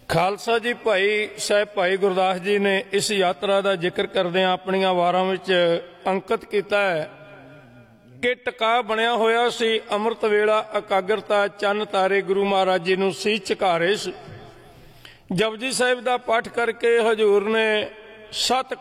खालसा जी भाई साहब भाई गुरदास जी ने इस यात्रा का जिक्र करदे अपनियां वारां विच अंकित किया है कि टका बनया होया सी अमृत वेला एकाग्रता चन्न तारे गुरु महाराज जी नूं सीस झुका रहे सी। जपजी साहिब का पाठ करके हजूर ने सत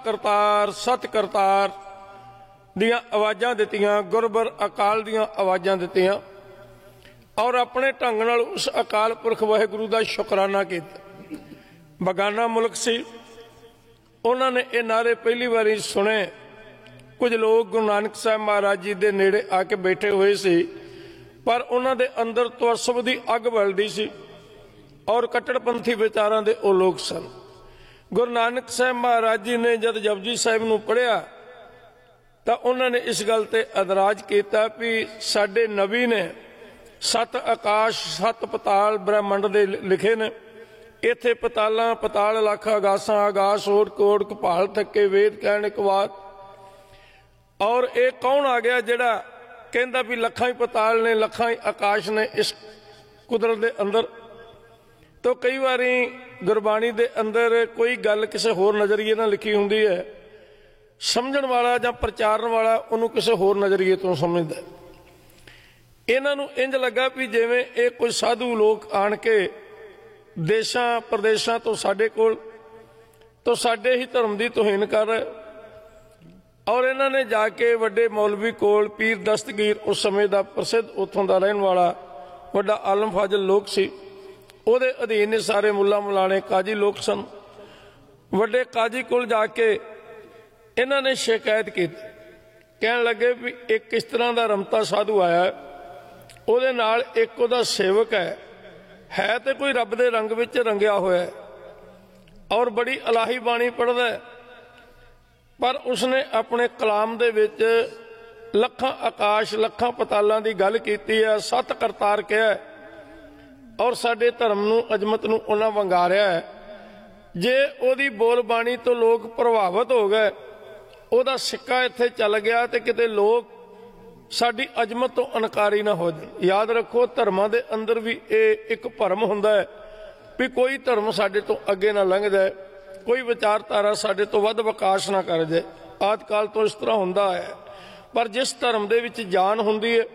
करतार दियां आवाज़ां दित्तियां, गुरबर अकाल दियां आवाज़ां दित्तियां और अपने ढंग नाल उस अकाल पुरख वाहिगुरू का शुकराना किया। बगाना मुल्क सी, उन्होंने ये नारे पहली बारी सुने। कुछ लोग गुरु नानक साहब महाराज जी के नेड़े आके बैठे हुए सी, पर उन्हों के अंदर तवसब की अग बलदी सी और कट्टरपंथी विचारां दे वो लोग सन। गुरु नानक साहब महाराज जी ने जब जपजी साहिब नूं पढ़िया तो उन्होंने इस गल ते एतराज किया भी साडे नबी ने सत आकाश सत पताल ब्रह्मंड दे लिखे ने, इत्थे पतालां पताल लख आगासां आगास होर कोट कपाल थके वेद कहण इकवात। और ये कौन आ गया जिहड़ा कहंदा भी लखां ही पताल ने लखां ही आकाश ने इस कुदरत दे अंदर। तो कई बारी गुरबाणी दे अंदर कोई गल किसी होर नज़रिए नाल लिखी हुंदी है, समझण वाला जां प्रचारण वाला उहनूं किसी होर नज़रिए तो समझदा है। इन्हां नूं इंज लगा भी जिवें ये कोई साधु लोग आण के देशां प्रदेशां तो साडे कोल तो साडे ही धर्म की तोहीन कर रहे। और इन्हां ने जाके वड्डे मौलवी कोल पीर दस्तगीर उस समय का प्रसिद्ध उत्थों का रहने वाला वड्डा आलम फाजल लोग सी, उहदे अधीन सारे मुल्ला मुलाने काजी लोग सन। वड्डे काजी कोल जाके इन्हां ने शिकायत की, कहण लगे भी एक इस तरह का रमता साधु आया, उहदे नाल एक उहदा सेवक है तो कोई रब दे रंग विच रंगिया होया है और बड़ी इलाही बाणी पढ़दा है, पर उसने अपने कलाम दे विच लखां आकाश लखां पतालां दी गल कीती है, सत करतार कहा है और साडे धर्म नूं अजमत नूं उन्हां वंगारिया है। जे ओदी बोल बाणी तो लोग प्रभावित हो गए, ओदा सिक्का इत्थे चल गया तो किते लोग साडी अजमत तो अनकारी ना हो जाए। याद रखो धर्मां दे अंदर भी एक भरम हुंदा है भी कोई धर्म साडे तो अगे ना लंघ जाए, कोई विचारधारा साडे तो वध विकास ना कर जाए। आदकाल तो इस तरह हुंदा है, पर जिस धर्म दे विच जान हुंदी है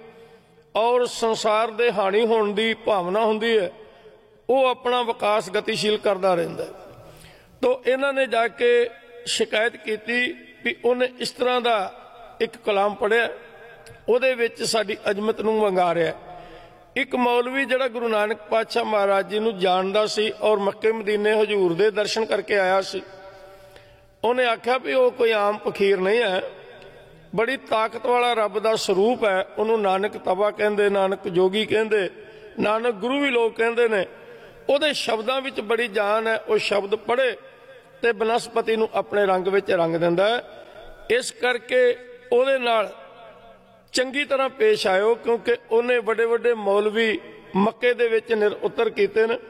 और संसार दे हानि होण दी भावना हुंदी है, वो अपना विकास गतिशील करदा रहिंदा है। तो इन्हां ने जाके शिकायत की भी उन्हें इस तरह का एक कलाम पढ़िया, उहदे विच साडी अजमत नूं वंगारिया। एक मौलवी जिहड़ा गुरु नानक पातशाह महाराज जी नूं जानदा सी और मक्के मदीने हजूर दे दर्शन करके आया सी, उन्हें आख्या भी वो कोई आम फकीर नहीं है, बड़ी ताकत वाला रब दा स्वरूप है। उन्होंने नानक तबा कहंदे, नानक जोगी कहंदे, नानक गुरु भी लोग कहंदे ने। उहदे शब्दां विच बड़ी जान है, वो शब्द पढ़े ते बनस्पति नूं अपने रंग विच रंग दिंदा है। इस करके उहदे नाल चंगी तरह पेश आयो, क्योंकि उन्हें बड़े बड़े मौलवी मक्के दे विच निर उतर कीते ने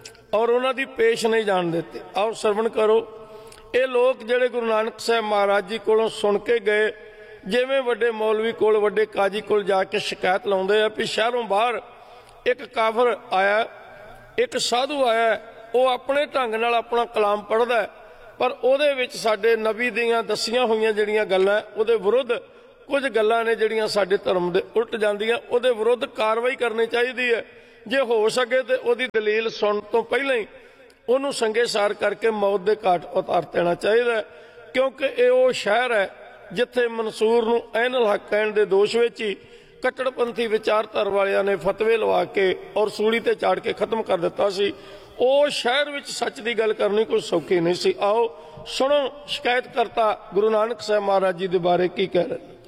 और उन्हां दी पेश नहीं जान देते। और सरवण करो, ये लोग जिहड़े गुरु नानक साहब महाराज जी कोलों सुन के गए, जिवें वड्डे मौलवी कोल वड्डे काजी कोल जाके शिकायत लाउंदे आ भी शहरों बाहर एक काफर आया, एक साधु आया, वो अपने ढंग नाल अपना कलाम पढ़दा है, पर उहदे विच साडे नबी दियां दसियां होईयां जिहड़ियां गल्लां उहदे विरुद्ध कुछ गल्लां ने जिहड़ियां साडे धर्म दे उल्ट जांदियां, उहदे विरुद्ध कार्रवाई करनी चाहिदी है। जे हो सके तो उहदी दलील सुन तो पहले ही उहनूं संगे सार करके मौत दे घाट उतार देना चाहिए, क्योंकि ये वो शहर है जिथे मंसूर नूं ऐनल हक कहण दे दोष विच ही कट्टरपंथी विचारधारा वालियां ने फतवे लवा के और सूली ते चाड़ के खत्म कर दिता सी। ਉਹ शहर विच सच की गल करनी कोई सौखी नहीं सी। आओ सुनो शिकायत करता गुरु नानक साहब महाराज जी के बारे की कह रहे।